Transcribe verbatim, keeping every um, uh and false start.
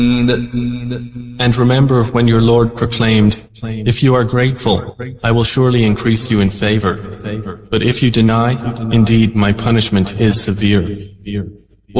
And remember when your Lord proclaimed, "If you are grateful, I will surely increase you in favor. But if you deny, indeed my punishment is severe."